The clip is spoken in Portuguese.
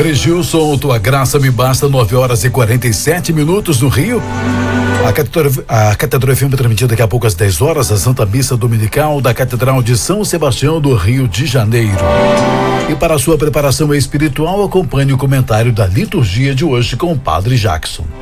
Frei Gilson, tua graça me basta, 9h47 no Rio. A Catedral FM transmitida daqui a pouco às 10 horas, a Santa Missa Dominical da Catedral de São Sebastião do Rio de Janeiro. E para a sua preparação espiritual, acompanhe o comentário da liturgia de hoje com o Padre Jackson.